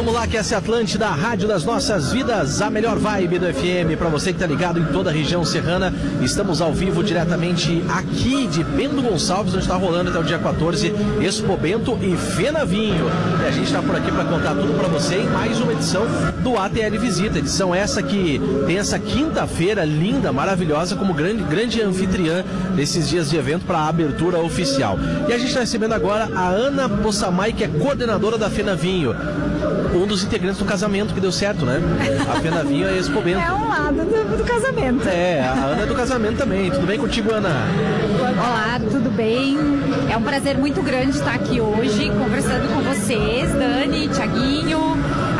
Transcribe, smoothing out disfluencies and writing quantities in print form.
Vamos lá, que essa é a Atlântida, a rádio das nossas vidas, a melhor vibe do FM. Para você que tá ligado em toda a região serrana, estamos ao vivo diretamente aqui de Bento Gonçalves, onde está rolando até o dia 14, Expo Bento e Fenavinho. E a gente está por aqui para contar tudo para você em mais uma edição do ATL Visita. Edição essa que tem essa quinta-feira linda, maravilhosa, como grande anfitriã desses dias de evento para a abertura oficial. E a gente está recebendo agora a Ana Possamay, que é coordenadora da Fenavinho. Um dos integrantes do casamento que deu certo, né? A Fenavinho é a Expo Bento. É um lado do casamento. É, a Ana é do casamento também. Tudo bem contigo, Ana? Olá, tudo bem? É um prazer muito grande estar aqui hoje conversando com vocês, Dani, Thiaguinho.